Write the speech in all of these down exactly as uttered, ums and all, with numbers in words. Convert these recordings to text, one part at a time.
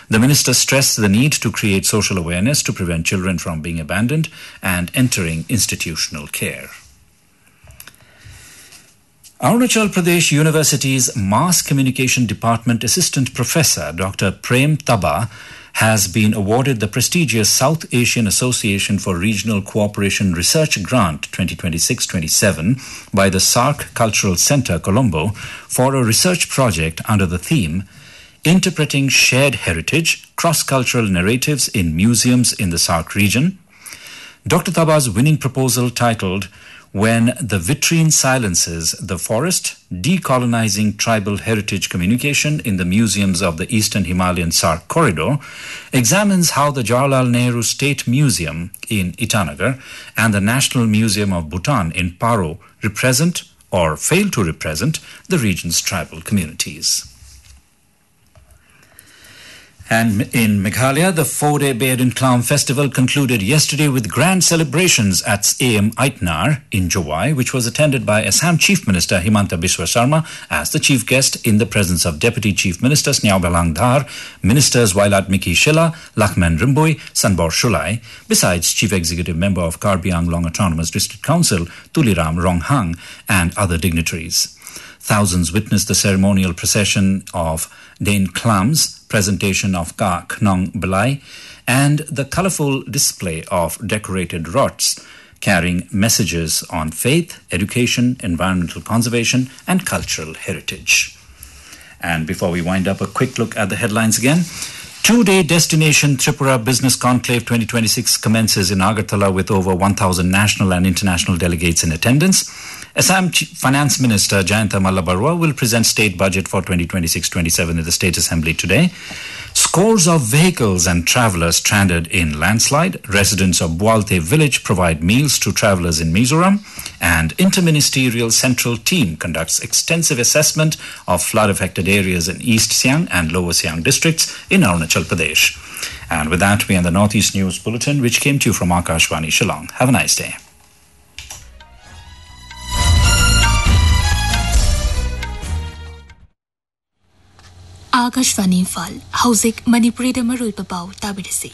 The minister stressed the need to create social awareness to prevent children from being abandoned and entering institutional care. Arunachal Pradesh University's Mass Communication Department Assistant Professor Doctor Prem Taba has been awarded the prestigious South Asian Association for Regional Cooperation Research Grant twenty twenty-six twenty-seven by the SAARC Cultural Center, Colombo, for a research project under the theme Interpreting Shared Heritage, Cross-Cultural Narratives in Museums in the SAARC Region. Doctor Taba's winning proposal, titled When the Vitrine Silences the Forest, Decolonizing Tribal Heritage Communication in the Museums of the Eastern Himalayan SAARC Corridor, examines how the Jawaharlal Nehru State Museum in Itanagar and the National Museum of Bhutan in Paro represent or fail to represent the region's tribal communities. And in Meghalaya, the four-day Beard and Clown Festival concluded yesterday with grand celebrations at A M Aitnar in Jowai, which was attended by Assam Chief Minister Himanta Biswa Sarma as the chief guest in the presence of Deputy Chief Minister Snyao Belang Dhar, Ministers Wailat Miki Shila, Lakman Rimboy, Sanbor Shulai, besides Chief Executive Member of Karbi Anglong Autonomous District Council, Tuliram Ronghang, and other dignitaries. Thousands witnessed the ceremonial procession of Dane Klam's presentation of Ka Knong Belai and the colourful display of decorated rots carrying messages on faith, education, environmental conservation and cultural heritage. And before we wind up, a quick look at the headlines again. Two-day destination Tripura Business Conclave twenty twenty-six commences in Agartala with over one thousand national and international delegates in attendance. Assam Finance Minister Jayanta Malla Barua will present state budget for twenty twenty-six twenty-seven in the State Assembly today. Scores of vehicles and travellers stranded in landslide. Residents of Bualte village provide meals to travellers in Mizoram. And Interministerial Central Team conducts extensive assessment of flood-affected areas in East Siang and Lower Siang districts in Arunachal Pradesh. And with that, we end the Northeast News Bulletin, which came to you from Akashvani Shillong. Have a nice day. Akashvani Fal, Hauzik Manipuri da Marui Papau, Tabidisi.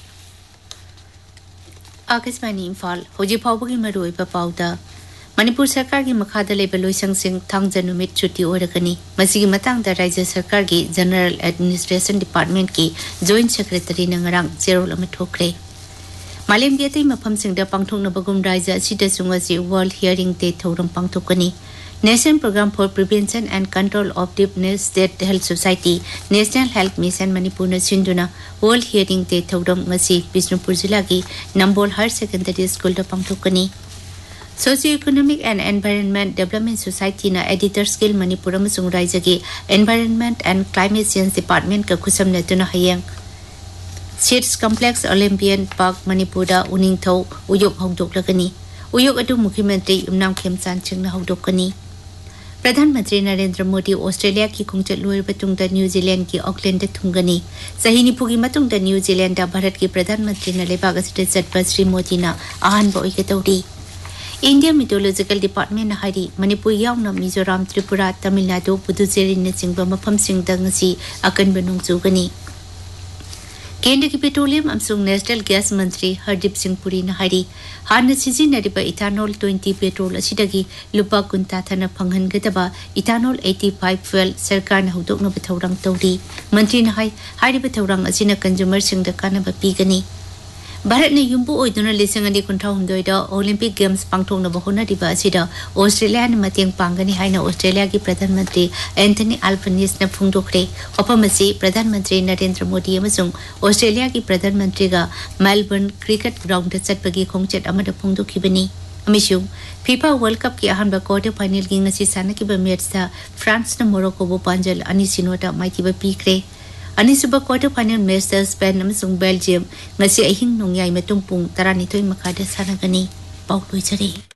Akashvani Fal, Hoji Paugi Marui Papau da Manipur Sarkar gi makhada leba loisang sing thangja numit chuti orakani. Masigi matang da Rajya Sarkar gi General Administration Department ki Joint Secretary na ngarang zero lamit thokre. Malem gi atai mafam sing da pangthok na bagum Rajya sida sunga si World Hearing Day thoram pangthokani. National Program for Prevention and Control of Deafness State Health Society, National Health Mission Manipur na sinduna World Hearing Day thoram ngasi Bisnupur Jilla gi Nambol Higher Secondary School da pangthokani. Socio-Economic and Environment Development Society na Editor Skill Manipur amasung Rajya gi Environment and Climate Change Department ka khusam na tuna hayang Seats Complex Olympian Park Manipur da uning thau uyok hongdok lagani. Uyok adu Mukhyamantri Umnam Khemchan ching na hongdok kani. Pradhan Mantri Narendra Modi Australia ki khongchat luar batung da New Zealand ki Auckland da thungani. Sahini phugi matung da New Zealand da Bharat ki Pradhan Mantri na lebak asida chatpa Sri Modi na ahan ba oikatauri. India Meteorological Department na hari Manipur yauna Mizoram, Tripura, Tamil Nadu, Puducherry na singba mafam singda ngasi akan banung chugani. Kendra ki Petroleum amsung National Gas Mantri Hardip Singh Puri na hari hana sizinariba ethanol twenty petrol asidagi lupa kunta thana phanghan gadaba ethanol eighty-five fuel sarkar na hudok na bathaurang tawri. Mantri na hai hari bathaurang asina consumer singda kanaba pigani. Bharat na yumbu oiduna lisang ani kunta hundoi da Olympic Games pangthong na bahona diba asida Australia na mateng pangani haina Australia ki Pradhan Mantri Anthony Albanese na phungdokre. Opamasi Pradhan Mantri Narendra Modi amasung Australia ki Pradhan Mantri ga Melbourne Cricket Ground da chatpagi khongchat amada phungdokhibani. Amisung FIFA World Cup ki ahanba quarter final gi ngasi sanakiba match da France na Morocco bo panjal ani sinota maitiba pikre. Anisuba quarter final match da Spain amasung Belgium ngasi ahing nongyai matungpung taranitoy makada sanagani. Pauloi Chari.